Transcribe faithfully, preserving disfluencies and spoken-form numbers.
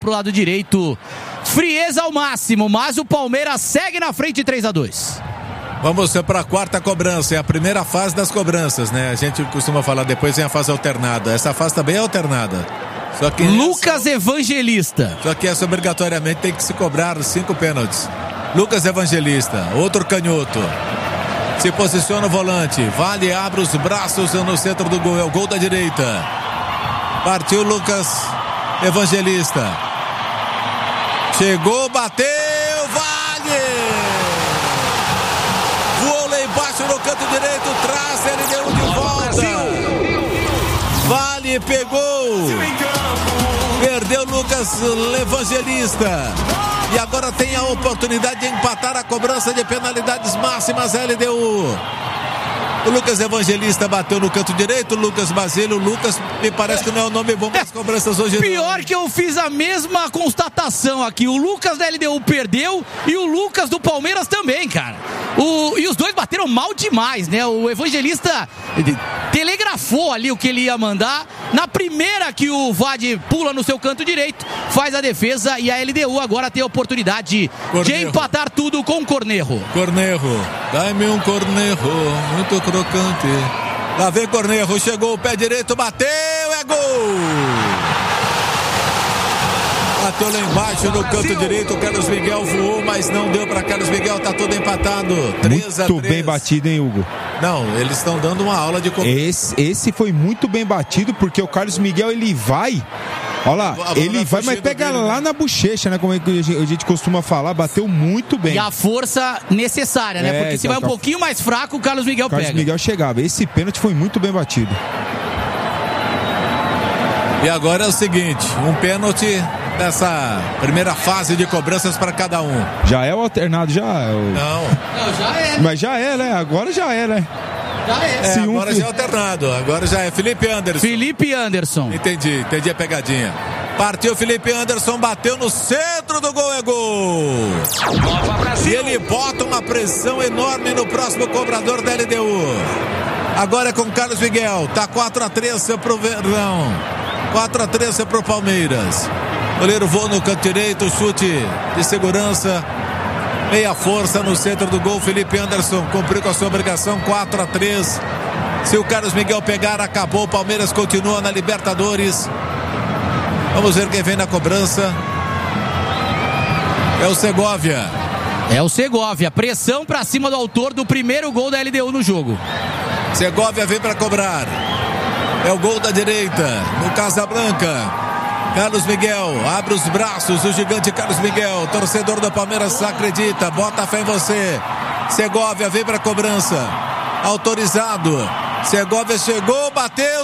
pro lado direito. Frieza ao máximo, mas o Palmeiras segue na frente três a dois. Vamos para a quarta cobrança, é a primeira fase das cobranças, né? A gente costuma falar, depois vem a fase alternada. Essa fase também é alternada. Só que Lucas essa... Evangelista. Só que essa obrigatoriamente tem que se cobrar cinco pênaltis. Lucas Evangelista, outro canhoto. Se posiciona o volante. Vale, abre os braços no centro do gol. É o gol da direita. Partiu Lucas Evangelista. Chegou, bateu, Vale! Voou lá embaixo no canto direito, traz, ele deu de volta. Vale, pegou. Perdeu Lucas Evangelista. E agora tem a oportunidade de empatar a cobrança de penalidades máximas, L D U. O Lucas Evangelista bateu no canto direito, o Lucas Basílio. O Lucas me parece que não é o nome bom para as cobranças hoje. Pior não. Que eu fiz a mesma constatação aqui. O Lucas da L D U perdeu e o Lucas do Palmeiras também, cara. O, e os dois bateram mal demais, né? O Evangelista telegrafou ali o que ele ia mandar. Na primeira que o Vade pula no seu canto direito, faz a defesa e a L D U agora tem a oportunidade Cornejo. de empatar tudo com o Cornejo. Cornejo, dá-me um Cornejo, muito crocante. Lá vem Cornejo, chegou o pé direito, bateu, é gol! Bateu lá embaixo no canto direito, o Carlos Miguel voou, mas não deu para Carlos Miguel, tá tudo empatado. três a três. Muito bem batido, hein, Hugo? Não, eles estão dando uma aula de... Esse, esse foi muito bem batido, porque o Carlos Miguel, ele vai... Olha lá, ele vai, mas pega dele, lá né? na bochecha, né? Como é que a gente costuma falar, bateu muito bem. E a força necessária, né? É, porque se vai um pouquinho mais fraco, o Carlos Miguel pega. O Carlos pega. Miguel chegava. Esse pênalti foi muito bem batido. E agora é o seguinte, um pênalti nessa primeira fase de cobranças para cada um. Já é o alternado, já é o... Não. Não, já é. Mas já é, né? Agora já é, né? Já é. é agora um... já é alternado, agora já é Felipe Anderson. Felipe Anderson. Entendi, entendi a pegadinha. Partiu Felipe Anderson, bateu no centro do gol, é gol. E ele bota uma pressão enorme no próximo cobrador da L D U. Agora é com Carlos Miguel, tá quatro a três pro Verdão. quatro a três pro Palmeiras. Goleiro voa no canto direito, chute de segurança. Meia força no centro do gol. Felipe Anderson cumpriu com a sua obrigação. quatro a três. Se o Carlos Miguel pegar, acabou. O Palmeiras continua na Libertadores. Vamos ver quem vem na cobrança. É o Segovia. É o Segovia. Pressão pra cima do autor do primeiro gol da L D U no jogo. Segovia vem pra cobrar. É o gol da direita no Casablanca. Carlos Miguel abre os braços, o gigante Carlos Miguel, torcedor do Palmeiras acredita, bota fé em você. Segovia vem para a cobrança, autorizado. Segovia chegou, bateu.